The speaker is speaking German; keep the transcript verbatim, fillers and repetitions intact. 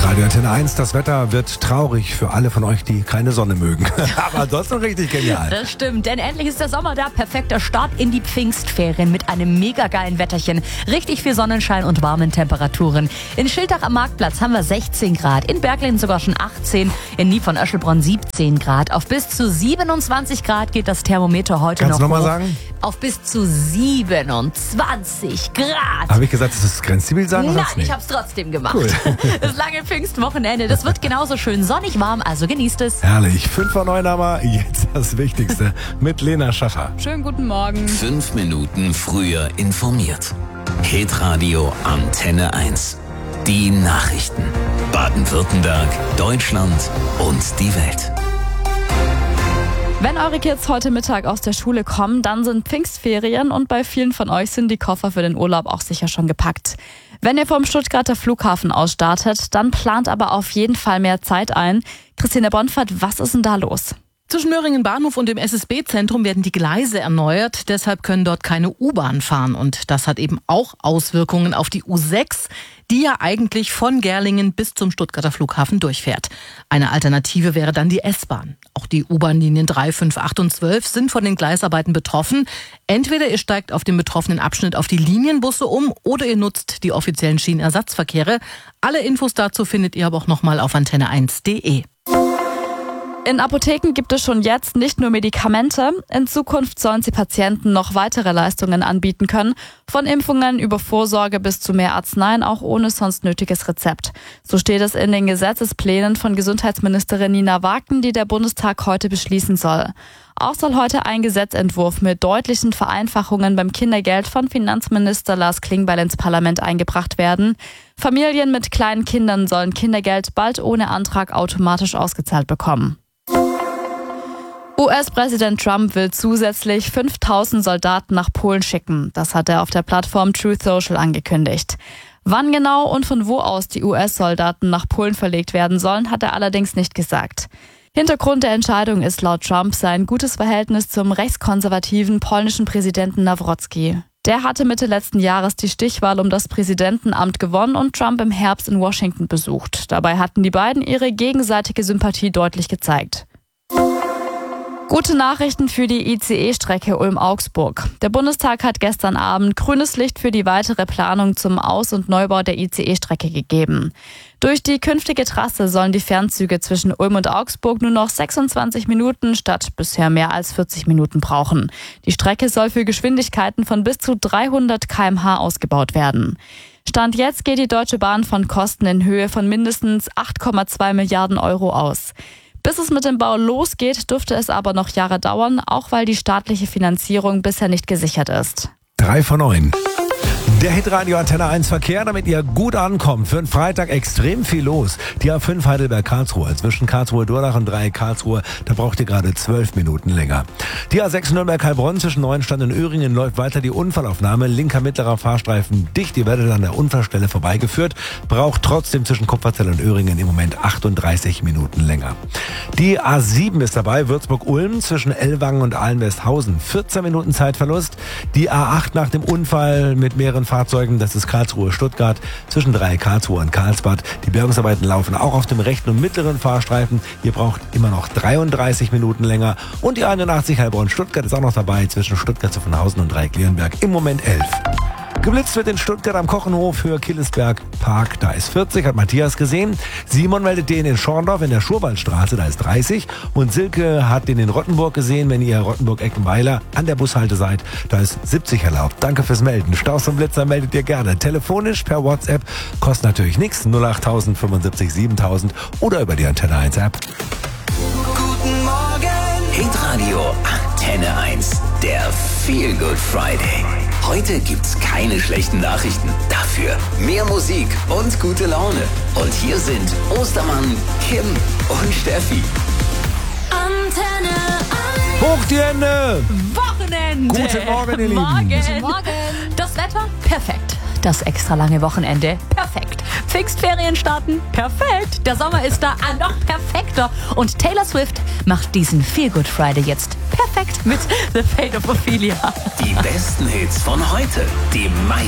Radio Antenne eins, das Wetter wird traurig für alle von euch, die keine Sonne mögen. Aber ansonsten richtig genial. Das stimmt, denn endlich ist der Sommer da. Perfekter Start in die Pfingstferien mit einem mega geilen Wetterchen. Richtig viel Sonnenschein und warmen Temperaturen. In Schiltach am Marktplatz haben wir sechzehn Grad, in Berglin sogar schon achtzehn, in Nie-von-Öschelbronn siebzehn Grad. Auf bis zu siebenundzwanzig Grad geht das Thermometer heute Kannst noch du noch hoch. mal sagen? Auf bis zu siebenundzwanzig Grad. Habe ich gesagt, dass das Grenzziel sagen? Nein, nicht? ich hab's trotzdem gemacht. Cool. Das lange Pfingstwochenende, das wird genauso schön sonnig warm, also genießt es. Herrlich. Fünf vor neun aber jetzt das Wichtigste mit Lena Schaffer. Schönen guten Morgen. Fünf Minuten früher informiert. Hitradio Antenne eins. Die Nachrichten. Baden-Württemberg, Deutschland und die Welt. Wenn eure Kids heute Mittag aus der Schule kommen, dann sind Pfingstferien und bei vielen von euch sind die Koffer für den Urlaub auch sicher schon gepackt. Wenn ihr vom Stuttgarter Flughafen aus startet, dann plant aber auf jeden Fall mehr Zeit ein. Christine Bonfert, was ist denn da los? Zwischen Möhringen Bahnhof und dem S S B-Zentrum werden die Gleise erneuert. Deshalb können dort keine U-Bahn fahren. Und das hat eben auch Auswirkungen auf die U sechs, die ja eigentlich von Gerlingen bis zum Stuttgarter Flughafen durchfährt. Eine Alternative wäre dann die S-Bahn. Auch die U-Bahn-Linien drei, fünf, acht und zwölf sind von den Gleisarbeiten betroffen. Entweder ihr steigt auf dem betroffenen Abschnitt auf die Linienbusse um oder ihr nutzt die offiziellen Schienenersatzverkehre. Alle Infos dazu findet ihr aber auch nochmal auf antenne eins punkt de. In Apotheken gibt es schon jetzt nicht nur Medikamente. In Zukunft sollen sie Patienten noch weitere Leistungen anbieten können. Von Impfungen über Vorsorge bis zu mehr Arzneien, auch ohne sonst nötiges Rezept. So steht es in den Gesetzesplänen von Gesundheitsministerin Nina Wagen, die der Bundestag heute beschließen soll. Auch soll heute ein Gesetzentwurf mit deutlichen Vereinfachungen beim Kindergeld von Finanzminister Lars Klingbeil ins Parlament eingebracht werden. Familien mit kleinen Kindern sollen Kindergeld bald ohne Antrag automatisch ausgezahlt bekommen. U S-Präsident Trump will zusätzlich fünftausend Soldaten nach Polen schicken. Das hat er auf der Plattform Truth Social angekündigt. Wann genau und von wo aus die U S-Soldaten nach Polen verlegt werden sollen, hat er allerdings nicht gesagt. Hintergrund der Entscheidung ist laut Trump sein gutes Verhältnis zum rechtskonservativen polnischen Präsidenten Nawrocki. Der hatte Mitte letzten Jahres die Stichwahl um das Präsidentenamt gewonnen und Trump im Herbst in Washington besucht. Dabei hatten die beiden ihre gegenseitige Sympathie deutlich gezeigt. Gute Nachrichten für die I C E-Strecke Ulm-Augsburg. Der Bundestag hat gestern Abend grünes Licht für die weitere Planung zum Aus- und Neubau der I C E-Strecke gegeben. Durch die künftige Trasse sollen die Fernzüge zwischen Ulm und Augsburg nur noch sechsundzwanzig Minuten statt bisher mehr als vierzig Minuten brauchen. Die Strecke soll für Geschwindigkeiten von bis zu dreihundert Kilometer pro Stunde ausgebaut werden. Stand jetzt geht die Deutsche Bahn von Kosten in Höhe von mindestens acht Komma zwei Milliarden Euro aus. Bis es mit dem Bau losgeht, dürfte es aber noch Jahre dauern, auch weil die staatliche Finanzierung bisher nicht gesichert ist. Drei von neun. Der Hitradio Antenne eins Verkehr, damit ihr gut ankommt. Für den Freitag extrem viel los. Die A fünf Heidelberg-Karlsruhe. Zwischen Karlsruhe-Durlach und Dreieck Karlsruhe, da braucht ihr gerade zwölf Minuten länger. Die A sechs Nürnberg-Heilbronn zwischen Neuenstein und Öhringen läuft weiter die Unfallaufnahme. Linker mittlerer Fahrstreifen dicht. Ihr werdet an der Unfallstelle vorbeigeführt. Braucht trotzdem zwischen Kupferzell und Öhringen im Moment achtunddreißig Minuten länger. Die A sieben ist dabei. Würzburg-Ulm zwischen Ellwangen und Ahlen-Westhausen. vierzehn Minuten Zeitverlust. Die A acht nach dem Unfall mit mehreren Fahrzeugen, das ist Karlsruhe-Stuttgart, zwischen Dreieck Karlsruhe und Karlsbad. Die Bergungsarbeiten laufen auch auf dem rechten und mittleren Fahrstreifen. Ihr braucht immer noch dreiunddreißig Minuten länger. Und die einundachtzig Heilbronn-Stuttgart ist auch noch dabei, zwischen Stuttgart-Zuffenhausen und Dreieck-Lierenberg. Im Moment elf. Geblitzt wird in Stuttgart am Kochenhof für Killesberg Park. Da ist vierzig, hat Matthias gesehen. Simon meldet den in Schorndorf in der Schurwaldstraße, da ist dreißig. Und Silke hat den in Rottenburg gesehen, wenn ihr Rottenburg-Eckenweiler an der Bushalte seid. Da ist siebzig erlaubt. Danke fürs Melden. Staus und Blitzer meldet ihr gerne. Telefonisch per WhatsApp. Kostet natürlich nichts. null acht tausend fünfundsiebzig siebentausend oder über die Antenne eins App. Guten Morgen! Hitradio Antenne eins. Der Feel Good Friday. Heute gibt's keine schlechten Nachrichten. Dafür mehr Musik und gute Laune. Und hier sind Ostermann, Kim und Steffi. Antenne eins. Hoch die Hände! Wochenende. Guten Morgen, ihr Lieben. Morgen. Guten Morgen. Das Wetter? Perfekt. Das extra lange Wochenende? Perfekt. Pfingstferien starten? Perfekt. Der Sommer ist da, ah, noch perfekter. Und Taylor Swift macht diesen Feel Good Friday jetzt perfekt mit The Fate of Ophelia. Die besten Hits von heute, die meisten